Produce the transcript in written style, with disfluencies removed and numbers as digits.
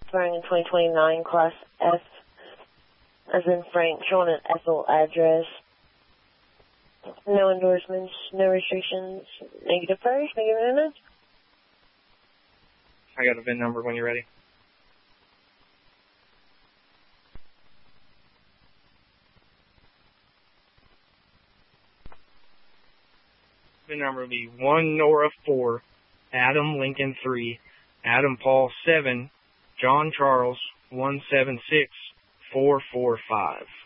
Expiring in 2029, Class F, as in Frank, Sean, and Ethel address. No endorsements, no restrictions. Negative first, negative minutes. I got a VIN number when you're ready. VIN number will be 1 Nora 4, Adam Lincoln 3, Adam Paul 7, John Charles 176445.